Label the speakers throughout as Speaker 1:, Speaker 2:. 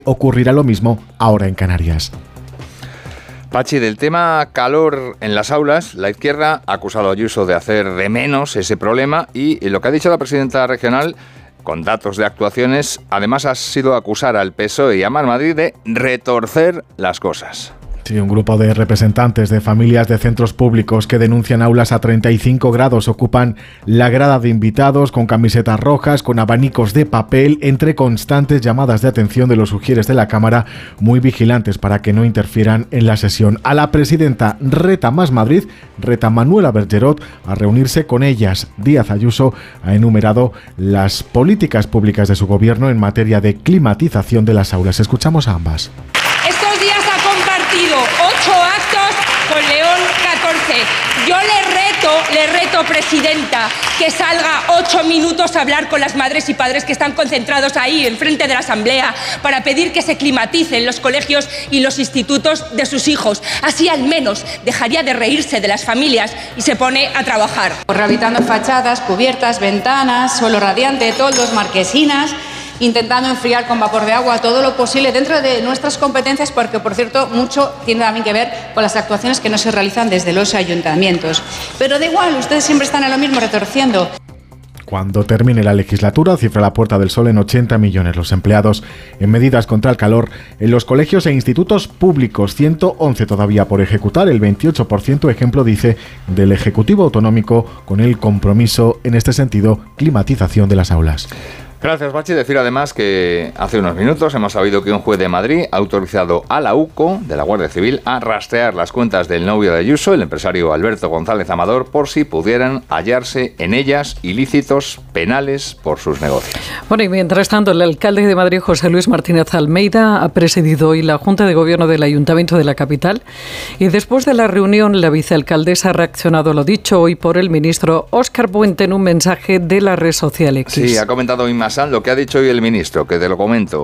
Speaker 1: Ocurrirá lo mismo ahora en Canarias.
Speaker 2: Pachi, del tema calor en las aulas, la izquierda ha acusado a Ayuso de hacer de menos ese problema y lo que ha dicho la presidenta regional, con datos de actuaciones, además ha sido acusar al PSOE y a Más Madrid de retorcer las cosas.
Speaker 1: Sí, un grupo de representantes de familias de centros públicos que denuncian aulas a 35 grados ocupan la grada de invitados con camisetas rojas, con abanicos de papel, entre constantes llamadas de atención de los ujieres de la Cámara, muy vigilantes para que no interfieran en la sesión. A la presidenta reta Más Madrid, reta Manuela Bergerot a reunirse con ellas. Díaz Ayuso ha enumerado las políticas públicas de su gobierno en materia de climatización de las aulas. Escuchamos a ambas.
Speaker 3: 8 actos con León 14. Yo le reto, presidenta, que salga 8 minutos a hablar con las madres y padres que están concentrados ahí, enfrente de la Asamblea, para pedir que se climaticen los colegios y los institutos de sus hijos. Así al menos dejaría de reírse de las familias y se pone a trabajar.
Speaker 4: Rehabilitando fachadas, cubiertas, ventanas, suelo radiante, toldos, marquesinas, intentando enfriar con vapor de agua todo lo posible dentro de nuestras competencias, porque, por cierto, mucho tiene también que ver con las actuaciones que no se realizan desde los ayuntamientos. Pero da igual, ustedes siempre están en lo mismo, retorciendo.
Speaker 1: Cuando termine la legislatura, cifra la Puerta del Sol en 80 millones los empleados en medidas contra el calor en los colegios e institutos públicos, 111 todavía por ejecutar, el 28%, ejemplo, dice, del Ejecutivo Autonómico, con el compromiso, en este sentido, climatización de las aulas.
Speaker 2: Gracias, Pachi. Decir además que hace unos minutos hemos sabido que un juez de Madrid ha autorizado a la UCO, de la Guardia Civil, a rastrear las cuentas del novio de Ayuso, el empresario Alberto González Amador, por si pudieran hallarse en ellas ilícitos penales por sus negocios.
Speaker 5: Bueno, y mientras tanto, el alcalde de Madrid, José Luis Martínez Almeida, ha presidido hoy la Junta de Gobierno del Ayuntamiento de la capital y después de la reunión, la vicealcaldesa ha reaccionado a lo dicho hoy por el ministro Óscar Puente en un mensaje de la red social X.
Speaker 2: Sí, ha comentado hoy más lo que ha dicho hoy el ministro, que te lo comento.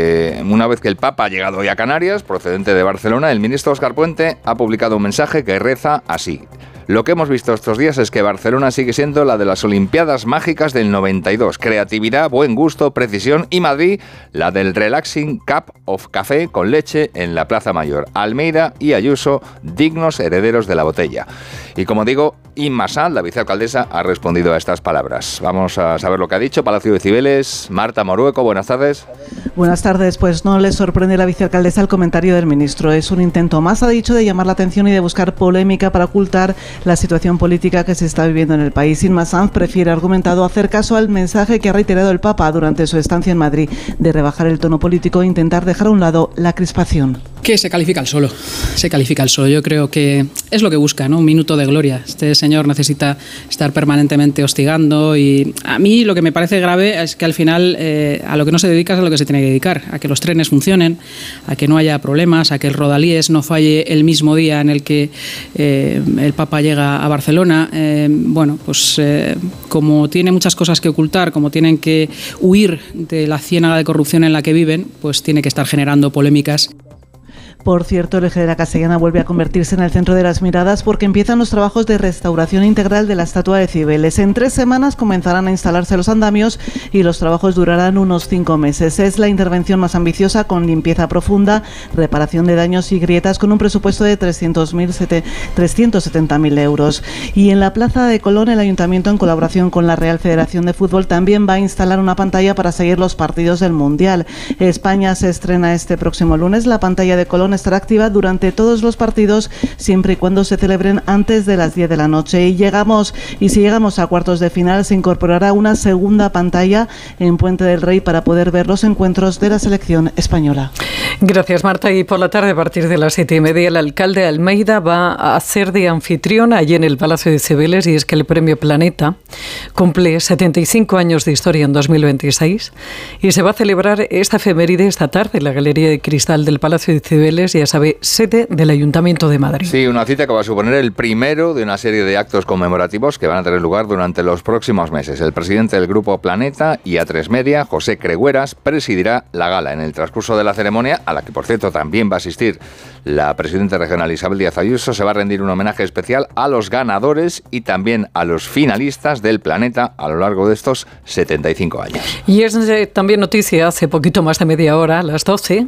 Speaker 2: Una vez que el Papa ha llegado hoy a Canarias, procedente de Barcelona, el ministro Óscar Puente ha publicado un mensaje que reza así: lo que hemos visto estos días es que Barcelona sigue siendo la de las Olimpiadas Mágicas del 92. Creatividad, buen gusto, precisión. Y Madrid, la del Relaxing Cup of Café con leche en la Plaza Mayor. Almeida y Ayuso, dignos herederos de la botella. Y como digo, Inma Sanz, la vicealcaldesa, ha respondido a estas palabras. Vamos a saber lo que ha dicho Palacio de Cibeles. Marta Morueco, buenas tardes.
Speaker 6: Buenas tardes. Pues no le sorprende a la vicealcaldesa el comentario del ministro. Es un intento más, ha dicho, de llamar la atención y de buscar polémica para ocultar la situación política que se está viviendo en el país. Inma Sanz prefiere, argumentado, hacer caso al mensaje que ha reiterado el Papa durante su estancia en Madrid, de rebajar el tono político e intentar dejar a un lado la crispación.
Speaker 7: Que se califica el solo, Yo creo que es lo que busca, ¿no? Un minuto de gloria. Este señor necesita estar permanentemente hostigando, y a mí lo que me parece grave es que al final a lo que no se dedica es a lo que se tiene que dedicar, a que los trenes funcionen, a que no haya problemas, a que el Rodalies no falle el mismo día en el que el Papa llega a Barcelona. Como tiene muchas cosas que ocultar, como tienen que huir de la ciénaga de corrupción en la que viven, pues tiene que estar generando polémicas.
Speaker 6: Por cierto, el eje de la Castellana vuelve a convertirse en el centro de las miradas porque empiezan los trabajos de restauración integral de la estatua de Cibeles. En 3 semanas comenzarán a instalarse los andamios y los trabajos durarán unos 5 meses. Es la intervención más ambiciosa, con limpieza profunda, reparación de daños y grietas, con un presupuesto de 370.000 euros. Y en la Plaza de Colón, el Ayuntamiento, en colaboración con la Real Federación de Fútbol, también va a instalar una pantalla para seguir los partidos del Mundial. España se estrena este próximo lunes. La pantalla de Colón estará activa durante todos los partidos, siempre y cuando se celebren antes de las 10 de la noche. Y si llegamos a cuartos de final, se incorporará una segunda pantalla en Puente del Rey para poder ver los encuentros de la selección española.
Speaker 5: Gracias, Marta. Y por la tarde, a partir de las 7:30, el alcalde Almeida va a hacer de anfitrión allí en el Palacio de Cibeles, y es que el Premio Planeta cumple 75 años de historia en 2026 y se va a celebrar esta efeméride esta tarde en la Galería de Cristal del Palacio de Cibeles, ya sabe, sede del Ayuntamiento de Madrid.
Speaker 2: Sí, una cita que va a suponer el primero de una serie de actos conmemorativos que van a tener lugar durante los próximos meses. El presidente del Grupo Planeta y A3 Media, José Cregueras, presidirá la gala. En el transcurso de la ceremonia, a la que por cierto también va a asistir la presidenta regional Isabel Díaz Ayuso, se va a rendir un homenaje especial a los ganadores y también a los finalistas del Planeta a lo largo de estos 75 años.
Speaker 5: Y es también noticia, hace poquito más de media hora, a las 12,